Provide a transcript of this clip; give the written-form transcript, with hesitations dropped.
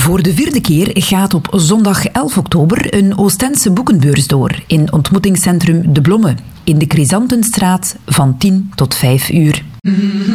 Voor de 4e keer gaat op zondag 11 oktober een Oostense boekenbeurs door in ontmoetingscentrum De Blomme in de Chrysantenstraat van 10 tot 5 uur.